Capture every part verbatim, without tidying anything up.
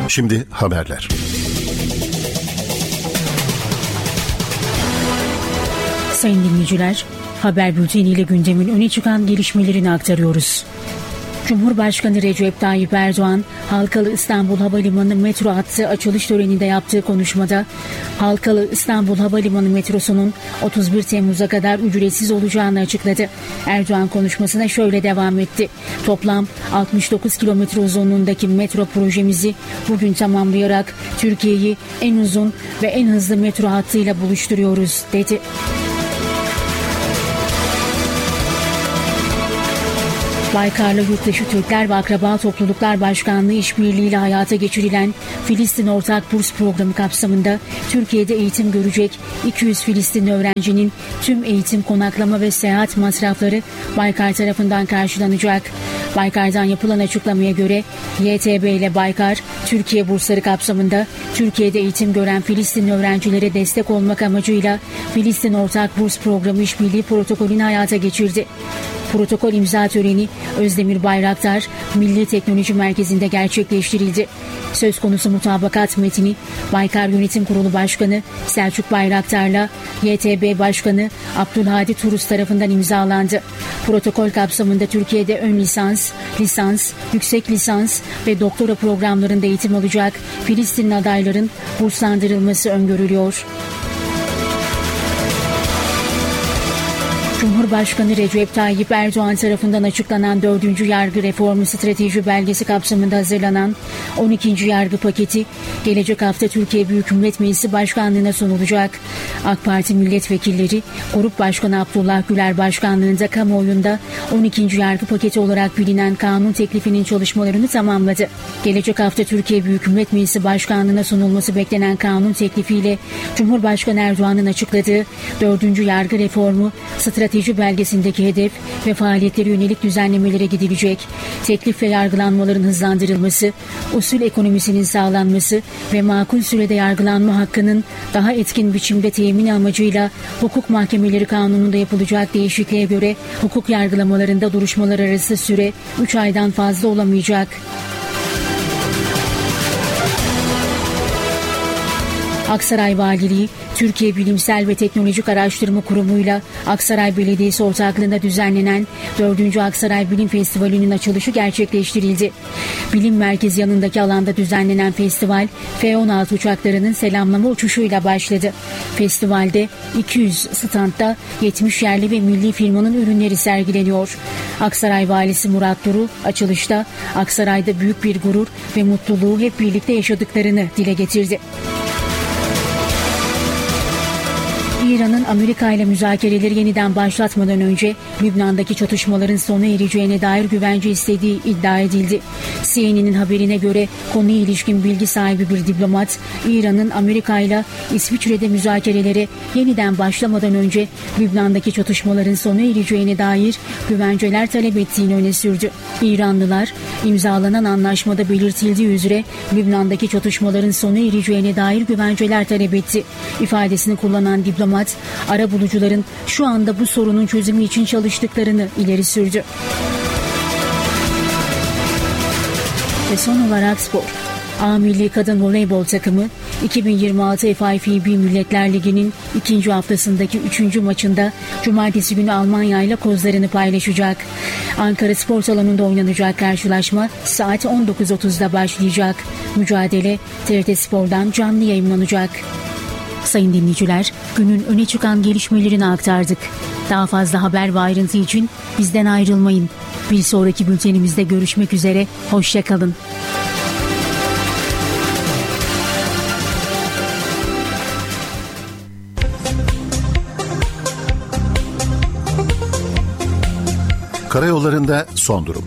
Şimdi haberler. Sayın dinleyiciler, haber bülteniyle gündemin öne çıkan gelişmelerini aktarıyoruz. Cumhurbaşkanı Recep Tayyip Erdoğan, Halkalı İstanbul Havalimanı metro hattı açılış töreninde yaptığı konuşmada, Halkalı İstanbul Havalimanı metrosunun otuz bir Temmuz'a kadar ücretsiz olacağını açıkladı. Erdoğan konuşmasına şöyle devam etti. Toplam altmış dokuz kilometre uzunluğundaki metro projemizi bugün tamamlayarak Türkiye'yi en uzun ve en hızlı metro hattıyla buluşturuyoruz, dedi. Baykar'la Yurtdışı Türkler ve Akraba Topluluklar Başkanlığı işbirliğiyle hayata geçirilen Filistin Ortak Burs Programı kapsamında Türkiye'de eğitim görecek iki yüz Filistinli öğrencinin tüm eğitim, konaklama ve seyahat masrafları Baykar tarafından karşılanacak. Baykar'dan yapılan açıklamaya göre Y T B ile Baykar, Türkiye bursları kapsamında Türkiye'de eğitim gören Filistinli öğrencilere destek olmak amacıyla Filistin Ortak Burs Programı işbirliği protokolünü hayata geçirdi. Protokol imza töreni Özdemir Bayraktar Milli Teknoloji Merkezi'nde gerçekleştirildi. Söz konusu mutabakat metni Baykar Yönetim Kurulu Başkanı Selçuk Bayraktar'la Y T B Başkanı Abdülhadi Turus tarafından imzalandı. Protokol kapsamında Türkiye'de ön lisans, lisans, yüksek lisans ve doktora programlarında eğitim alacak Filistinli adayların burslandırılması öngörülüyor. Cumhurbaşkanı Recep Tayyip Erdoğan tarafından açıklanan dördüncü Yargı Reformu Strateji Belgesi kapsamında hazırlanan on ikinci Yargı Paketi gelecek hafta Türkiye Büyük Millet Meclisi Başkanlığı'na sunulacak. AK Parti milletvekilleri Grup Başkanı Abdullah Güler Başkanlığı'nda kamuoyunda on ikinci Yargı Paketi olarak bilinen kanun teklifinin çalışmalarını tamamladı. Gelecek hafta Türkiye Büyük Millet Meclisi Başkanlığı'na sunulması beklenen kanun teklifiyle Cumhurbaşkanı Erdoğan'ın açıkladığı dördüncü Yargı Reformu Strateji Strateji belgesindeki hedef ve faaliyetleri yönelik düzenlemelere gidilecek. Teklif ve yargılanmaların hızlandırılması, usul ekonomisinin sağlanması ve makul sürede yargılanma hakkının daha etkin biçimde temini amacıyla hukuk mahkemeleri kanununda yapılacak değişikliğe göre hukuk yargılamalarında duruşmalar arası süre üç aydan fazla olamayacak. Aksaray Valiliği, Türkiye Bilimsel ve Teknolojik Araştırma Kurumu'yla Aksaray Belediyesi ortaklığında düzenlenen dördüncü Aksaray Bilim Festivali'nin açılışı gerçekleştirildi. Bilim Merkezi yanındaki alanda düzenlenen festival, F on altı uçaklarının selamlama uçuşuyla başladı. Festivalde iki yüz standta yetmiş yerli ve milli firmanın ürünleri sergileniyor. Aksaray Valisi Murat Duru açılışta Aksaray'da büyük bir gurur ve mutluluğu hep birlikte yaşadıklarını dile getirdi. İran'ın Amerika ile müzakereleri yeniden başlatmadan önce Lübnan'daki çatışmaların sona ereceğine dair güvence istediği iddia edildi. C N N'in haberine göre konuya ilişkin bilgi sahibi bir diplomat, İran'ın Amerika ile İsviçre'de müzakerelere yeniden başlamadan önce Lübnan'daki çatışmaların sona ereceğine dair güvenceler talep ettiğini öne sürdü. İranlılar, imzalanan anlaşmada belirtildiği üzere Lübnan'daki çatışmaların sona ereceğine dair güvenceler talep etti. İfadesini kullanan diplomat, arabulucuların şu anda bu sorunun çözümü için çalıştıklarını ileri sürdü. Ve son olarak spor. A Milli Kadın Voleybol takımı iki bin yirmi altı F I F B Milletler Ligi'nin ikinci haftasındaki üçüncü maçında Cumartesi günü Almanya ile kozlarını paylaşacak. Ankara Spor Salonu'nda oynanacak karşılaşma saat on dokuz otuzda başlayacak. Mücadele T R T Spor'dan canlı yayınlanacak. Sayın dinleyiciler, günün öne çıkan gelişmelerini aktardık. Daha fazla haber ve ayrıntı için bizden ayrılmayın. Bir sonraki bültenimizde görüşmek üzere, hoşça kalın. Karayollarında son durum.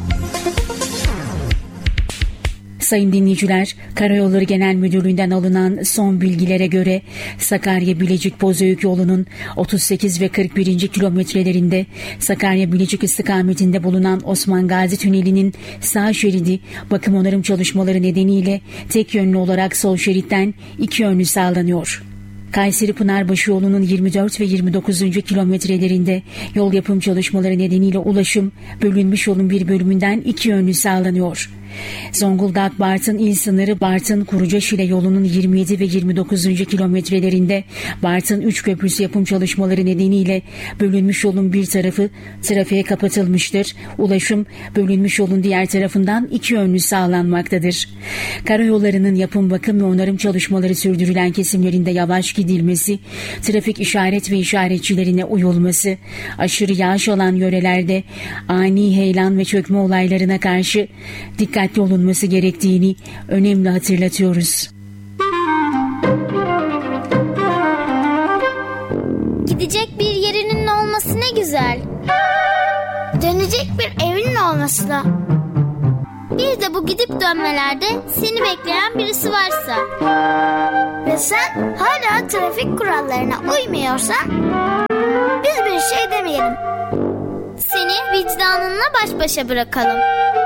Sayın dinleyiciler, Karayolları Genel Müdürlüğü'nden alınan son bilgilere göre Sakarya-Bilecik-Bozüyük yolunun otuz sekiz ve kırk birinci kilometrelerinde Sakarya-Bilecik istikametinde bulunan Osman Gazi Tüneli'nin sağ şeridi bakım onarım çalışmaları nedeniyle tek yönlü olarak sol şeritten iki yönlü sağlanıyor. Kayseri-Pınarbaşı yolunun yirmi dört ve yirmi dokuzuncu kilometrelerinde yol yapım çalışmaları nedeniyle ulaşım bölünmüş yolun bir bölümünden iki yönlü sağlanıyor. Zonguldak Bartın il sınırı Bartın Kurucaşile yolunun yirmi yedi ve yirmi dokuzuncu kilometrelerinde Bartın üç köprüsü yapım çalışmaları nedeniyle bölünmüş yolun bir tarafı trafiğe kapatılmıştır. Ulaşım bölünmüş yolun diğer tarafından iki yönlü sağlanmaktadır. Karayollarının yapım, bakım ve onarım çalışmaları sürdürülen kesimlerinde yavaş gidilmesi, trafik işaret ve işaretçilerine uyulması, aşırı yağış alan yörelerde ani heyelan ve çökme olaylarına karşı dikkatli olunması gerektiğini önemli hatırlatıyoruz. Gidecek bir yerinin olması ne güzel. Dönecek bir evinin olması da. Bir de bu gidip dönmelerde seni bekleyen birisi varsa ve sen hala trafik kurallarına uymuyorsan biz bir şey demeyelim. Seni vicdanınla baş başa bırakalım.